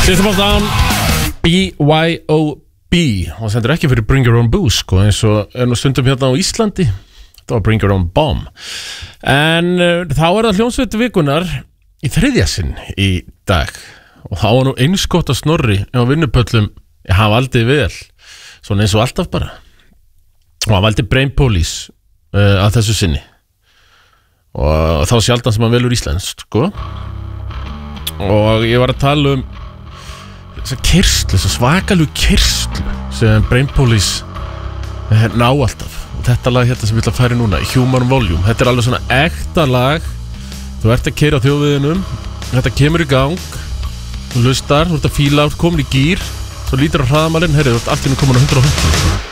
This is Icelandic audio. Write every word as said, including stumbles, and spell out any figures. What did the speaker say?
System of a Down, B Y O B. Og það sendur ekki fyrir Bring Your Own Booze, sko, eins og er nú stundum hérna á Íslandi. Það var Bring Your Own Bomb. En uh, þá er það hljómsveit vikunar í þriðja sinn í dag. Og þá var nú einskott að Snorri á vinnupöllum, hann valdi vel, svona eins og alltaf bara. Og hann valdi Brain Police uh, að þessu sinni. Og þá sjaldan sem hann velur íslenskt, sko. Og ég var að tala um þessa kyrslu, þessa svakalegu kyrslu sem Brain Police ná alltaf. Og þetta lag hérna sem við ætlum að færa núna, Human Volume, þetta er alveg svona ekta lag. Þú ert að keyra á þjóðveginum, þetta kemur í gang, þú hlustar, þú ert að fíla, þú ert komin í gír, svo lítur á hraðamælinn, herri, þú ert allt í einu komin á hundrað og fimmtíu.